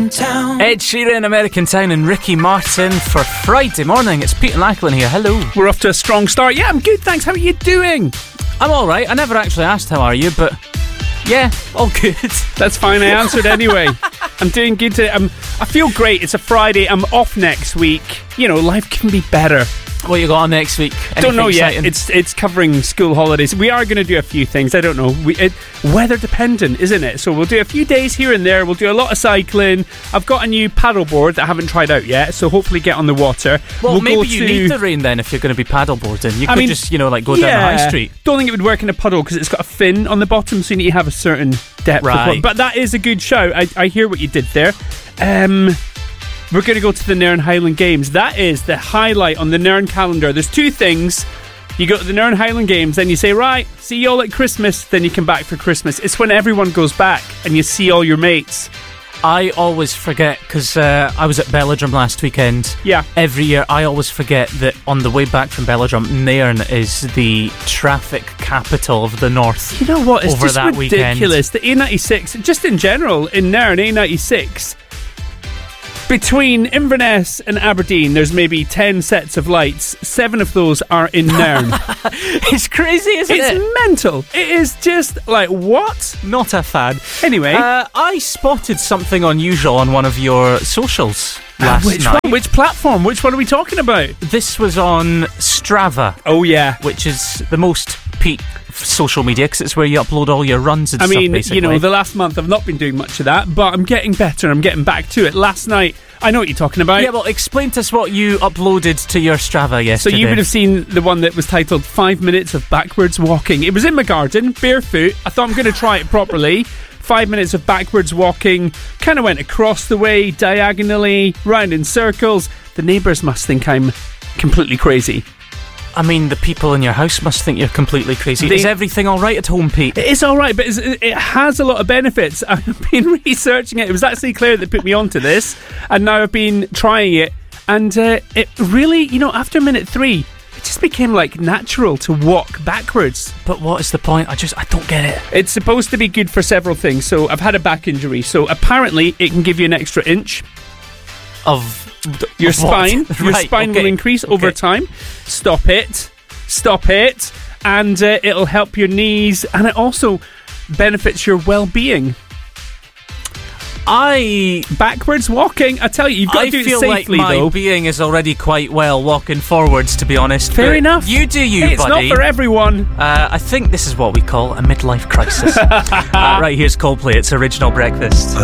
American Town. Ed Sheeran, American Town, and Ricky Martin for Friday morning. It's Pete and Lachlan here. Hello. We're off to a strong start. Yeah, I'm good, thanks. How are you doing? I'm alright. I never actually asked how are you, but yeah, all good. That's fine, I answered anyway. I'm doing good. I feel great. It's a Friday. I'm off next week. You know, life can be better. What you got on next week? Don't know exciting? yet. It's covering school holidays. We are going to do a few things. I don't know. Weather dependent, isn't it? So we'll do a few days here and there. We'll do a lot of cycling. I've got a new paddleboard that I haven't tried out yet, so hopefully get on the water. Well, maybe you need the rain then if you're going to be paddleboarding. You could just, go down the high street. Don't think it would work in a puddle because it's got a fin on the bottom, so you need to have a certain depth. Right. But that is a good shout. I hear what you did there. We're going to go to the Nairn Highland Games. That is the highlight on the Nairn calendar. There's two things. You go to the Nairn Highland Games, then you say, right, see you all at Christmas, then you come back for Christmas. It's when everyone goes back and you see all your mates. I always forget, because I was at Belladrum last weekend. Yeah. Every year, I always forget that on the way back from Belladrum, Nairn is the traffic capital of the north. You know what? It's over just that ridiculous. Weekend. The A96, just in general, in Nairn, A96... Between Inverness and Aberdeen, there's maybe 10 sets of lights. 7 of those are in Nairn. It's crazy, isn't it? It's mental. It is just like, what? Not a fan. Anyway. I spotted something unusual on one of your socials last night. One? Which platform? Which one are we talking about? This was on Strava. Oh, yeah. Which is the most Pete social media, because it's where you upload all your runs and stuff, basically. You know, the last month I've not been doing much of that, but I'm getting better and I'm getting back to it. Last night, I know what you're talking about. Yeah, well, explain to us what you uploaded to your Strava yesterday. So you would have seen the one that was titled 5 minutes of backwards walking. It was in my garden, barefoot. I thought I'm going to try it properly. 5 minutes of backwards walking. Kind of went across the way, diagonally, round in circles. The neighbours must think I'm completely crazy. I mean, the people in your house must think you're completely crazy. Is everything all right at home, Pete? It is all right, but it has a lot of benefits. I've been researching it. It was actually Claire that put me onto this, and now I've been trying it. And it really, after minute 3, it just became like natural to walk backwards. But what is the point? I don't get it. It's supposed to be good for several things. So I've had a back injury. So apparently it can give you an extra inch of your spine. Right, your spine will increase over time. Stop it, and it'll help your knees, and it also benefits your well-being. Backwards walking, I tell you, you've got to do it safely, I feel like my being is already quite well walking forwards, to be honest. Fair enough. You do you, it's buddy. It's not for everyone. I think this is what we call a midlife crisis. Right, here's Coldplay. It's Original Breakfast.